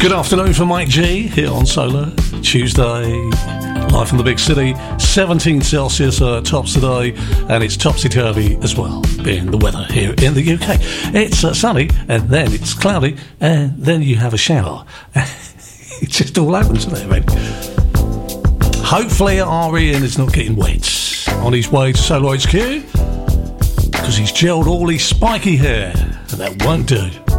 Good afternoon from Mike G here on Solar Tuesday, live from the big city. 17 Celsius tops today, and it's topsy-turvy as well, being the weather here in the UK. It's sunny, and then it's cloudy, and then you have a shower. It just all happens there, mate. Hopefully our Ian is not getting wet on his way to Solar HQ, because he's gelled all his spiky hair, and that won't do.